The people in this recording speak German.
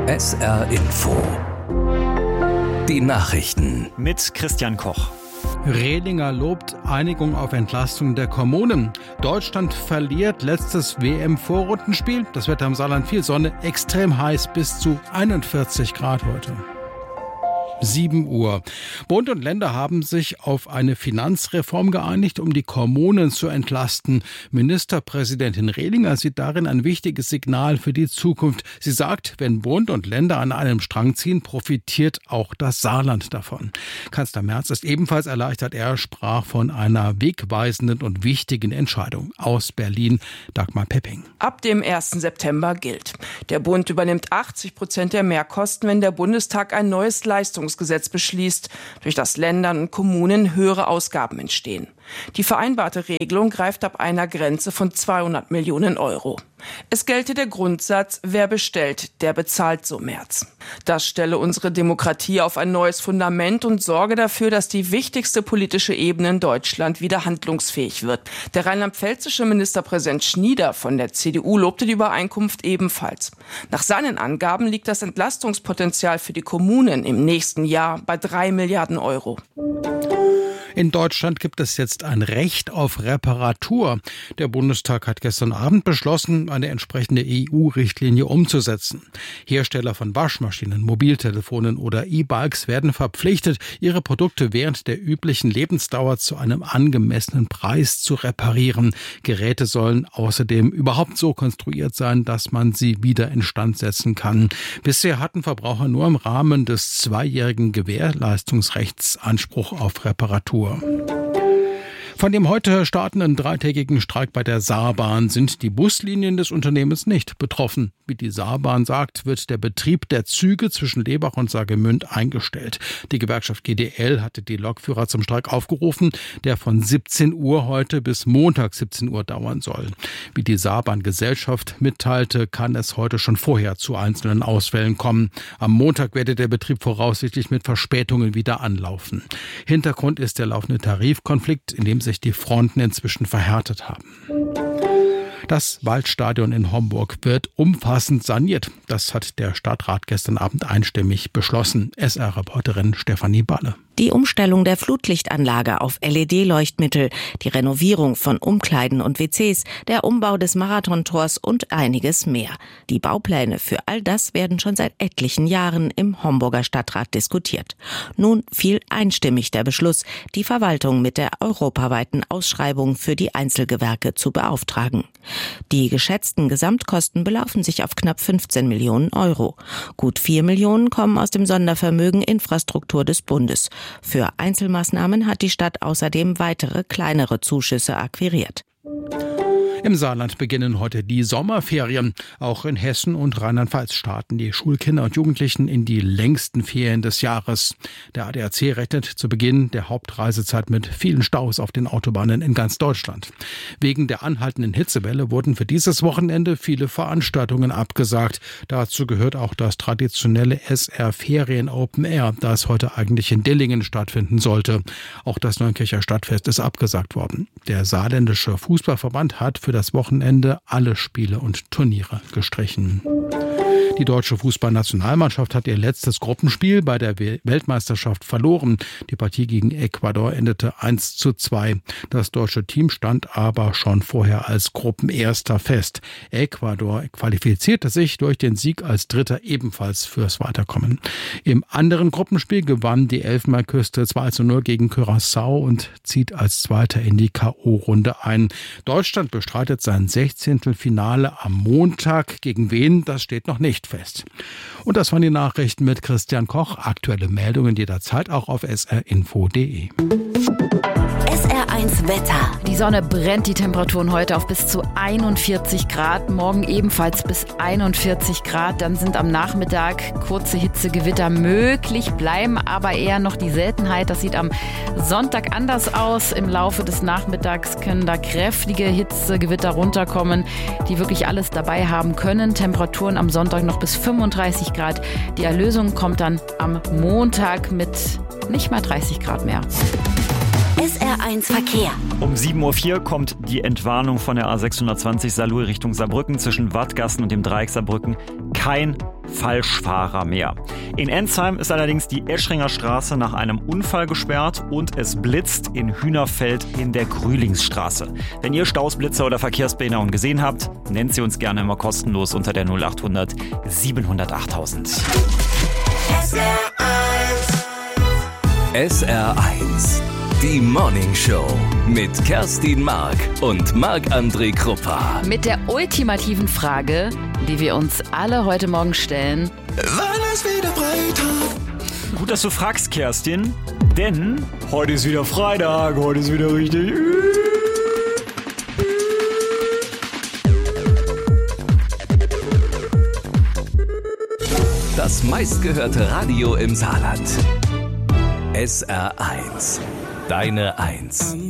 SR Info. Die Nachrichten. Mit Christian Koch. Rehlinger lobt Einigung auf Entlastung der Kommunen. Deutschland verliert letztes WM-Vorrundenspiel. Das Wetter im Saarland viel Sonne, extrem heiß bis zu 41 Grad heute. 7 Uhr. Bund und Länder haben sich auf eine Finanzreform geeinigt, um die Kommunen zu entlasten. Ministerpräsidentin Rehlinger sieht darin ein wichtiges Signal für die Zukunft. Sie sagt, wenn Bund und Länder an einem Strang ziehen, profitiert auch das Saarland davon. Kanzler Merz ist ebenfalls erleichtert. Er sprach von einer wegweisenden und wichtigen Entscheidung. Aus Berlin, Dagmar Pepping. Ab dem 1. September gilt: Der Bund übernimmt 80% der Mehrkosten, wenn der Bundestag ein neues Leistungsgesetz beschließt, durch das Ländern und Kommunen höhere Ausgaben entstehen. Die vereinbarte Regelung greift ab einer Grenze von 200 Millionen Euro. Es gelte der Grundsatz, wer bestellt, der bezahlt, so Merz. Das stelle unsere Demokratie auf ein neues Fundament und sorge dafür, dass die wichtigste politische Ebene in Deutschland wieder handlungsfähig wird. Der rheinland-pfälzische Ministerpräsident Schnieder von der CDU lobte die Übereinkunft ebenfalls. Nach seinen Angaben liegt das Entlastungspotenzial für die Kommunen im nächsten Jahr bei 3 Milliarden Euro. In Deutschland gibt es jetzt ein Recht auf Reparatur. Der Bundestag hat gestern Abend beschlossen, eine entsprechende EU-Richtlinie umzusetzen. Hersteller von Waschmaschinen, Mobiltelefonen oder E-Bikes werden verpflichtet, ihre Produkte während der üblichen Lebensdauer zu einem angemessenen Preis zu reparieren. Geräte sollen außerdem überhaupt so konstruiert sein, dass man sie wieder instand setzen kann. Bisher hatten Verbraucher nur im Rahmen des 2-jährigen Gewährleistungsrechts Anspruch auf Reparatur. Von dem heute startenden 3-tägigen Streik bei der Saarbahn sind die Buslinien des Unternehmens nicht betroffen. Wie die Saarbahn sagt, wird der Betrieb der Züge zwischen Lebach und Saargemünd eingestellt. Die Gewerkschaft GDL hatte die Lokführer zum Streik aufgerufen, der von 17 Uhr heute bis Montag 17 Uhr dauern soll. Wie die Saarbahn-Gesellschaft mitteilte, kann es heute schon vorher zu einzelnen Ausfällen kommen. Am Montag werde der Betrieb voraussichtlich mit Verspätungen wieder anlaufen. Hintergrund ist der laufende Tarifkonflikt, in dem sich die Fronten inzwischen verhärtet haben. Das Waldstadion in Homburg wird umfassend saniert. Das hat der Stadtrat gestern Abend einstimmig beschlossen. SR-Reporterin Stefanie Balle. Die Umstellung der Flutlichtanlage auf LED-Leuchtmittel, die Renovierung von Umkleiden und WCs, der Umbau des Marathontors und einiges mehr. Die Baupläne für all das werden schon seit etlichen Jahren im Homburger Stadtrat diskutiert. Nun fiel einstimmig der Beschluss, die Verwaltung mit der europaweiten Ausschreibung für die Einzelgewerke zu beauftragen. Die geschätzten Gesamtkosten belaufen sich auf knapp 15 Millionen Euro. Gut 4 Millionen kommen aus dem Sondervermögen Infrastruktur des Bundes. Für Einzelmaßnahmen hat die Stadt außerdem weitere kleinere Zuschüsse akquiriert. Im Saarland beginnen heute die Sommerferien. Auch in Hessen und Rheinland-Pfalz starten die Schulkinder und Jugendlichen in die längsten Ferien des Jahres. Der ADAC rechnet zu Beginn der Hauptreisezeit mit vielen Staus auf den Autobahnen in ganz Deutschland. Wegen der anhaltenden Hitzewelle wurden für dieses Wochenende viele Veranstaltungen abgesagt. Dazu gehört auch das traditionelle SR Ferien Open Air, das heute eigentlich in Dillingen stattfinden sollte. Auch das Neunkircher Stadtfest ist abgesagt worden. Der saarländische Fußballverband hat für das Wochenende alle Spiele und Turniere gestrichen. Die deutsche Fußballnationalmannschaft hat ihr letztes Gruppenspiel bei der Weltmeisterschaft verloren. Die Partie gegen Ecuador endete 1:2. Das deutsche Team stand aber schon vorher als Gruppenerster fest. Ecuador qualifizierte sich durch den Sieg als Dritter ebenfalls fürs Weiterkommen. Im anderen Gruppenspiel gewann die Elfenbeinküste 2:0 gegen Curaçao und zieht als Zweiter in die K.O.-Runde ein. Deutschland bestreitet sein 16. Finale am Montag. Gegen wen? Das steht noch nicht fest. Und das waren die Nachrichten mit Christian Koch. Aktuelle Meldungen jederzeit auch auf srinfo.de. SR1 Wetter. Die Sonne brennt, die Temperaturen heute auf bis zu 41 Grad, morgen ebenfalls bis 41 Grad. Dann sind am Nachmittag kurze Hitzegewitter möglich, bleiben aber eher noch die Seltenheit. Das sieht am Sonntag anders aus. Im Laufe des Nachmittags können da kräftige Hitzegewitter runterkommen, die wirklich alles dabei haben können. Temperaturen am Sonntag noch bis 35 Grad. Die Erlösung kommt dann am Montag mit nicht mal 30 Grad mehr. SR1 Verkehr. Um 7:04 Uhr kommt die Entwarnung von der A620 Saarlouis Richtung Saarbrücken zwischen Wattgassen und dem Dreieck Saarbrücken. Kein Falschfahrer mehr. In Ensheim ist allerdings die Eschringer Straße nach einem Unfall gesperrt und es blitzt in Hühnerfeld in der Grühlingsstraße. Wenn ihr Stausblitzer oder Verkehrsbehinderungen gesehen habt, nennt sie uns gerne immer kostenlos unter der 0800 700 8000. SR1, die Morning Show mit Kerstin Mark und Marc-André Kruppa. Mit der ultimativen Frage, die wir uns alle heute Morgen stellen. Wann ist wieder Freitag? Gut, dass du fragst, Kerstin, denn heute ist wieder Freitag, heute ist wieder richtig. Das meistgehörte Radio im Saarland. SR1, deine Eins.